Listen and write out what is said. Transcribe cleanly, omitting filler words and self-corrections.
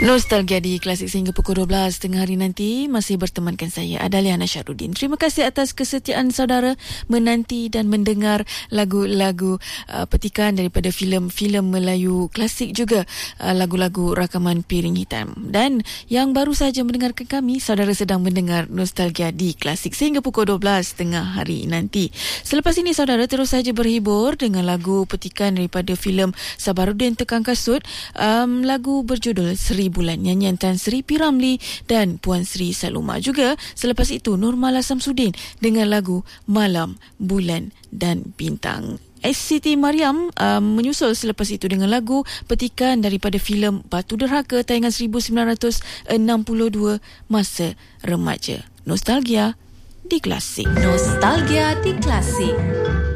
Nostalgia di Klasik sehingga pukul 12 tengah hari nanti masih bertemankan saya Adaliana Syarudin. Terima kasih atas kesetiaan saudara menanti dan mendengar lagu-lagu petikan daripada filem-filem Melayu klasik, juga lagu-lagu rakaman Piring Hitam. Dan yang baru saja mendengarkan kami, saudara sedang mendengar Nostalgia di Klasik sehingga pukul 12 tengah hari nanti. Selepas ini saudara terus saja berhibur dengan lagu petikan daripada filem Sabarudin Tekan Kasut, lagu berjudul Seri Bulan, nyanyian Tan Sri P. Ramlee dan Puan Sri Saloma. Juga selepas itu Nurmala Samsudin dengan lagu Malam, Bulan dan Bintang. Siti Mariam menyusul selepas itu dengan lagu petikan daripada filem Batu Derhaka tayangan 1962, Masa Remaja. Nostalgia di Klasik. Nostalgia di Klasik.